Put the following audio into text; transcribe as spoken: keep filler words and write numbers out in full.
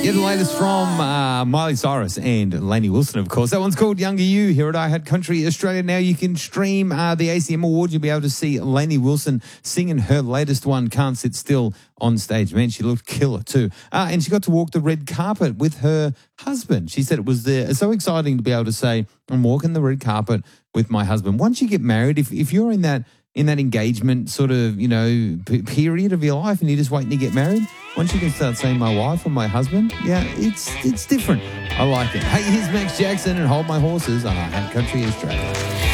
Yeah, the latest from uh, Miley Cyrus and Lainey Wilson, of course. That one's called Younger You here at I Had Country Australia. Now you can stream uh, the A C M Awards. You'll be able to see Lainey Wilson singing her latest one, Can't Sit Still, on stage. Man, she looked killer too. Uh, and she got to walk the red carpet with her husband. She said it was uh, so exciting to be able to say, I'm walking the red carpet with my husband. Once you get married, if, if you're in that in that engagement sort of, you know, p- period of your life and you're just waiting to get married, once you can start saying my wife or my husband, yeah, it's it's different. I like it. Hey, here's Max Jackson and Hold My Horses on I Had Country Australia.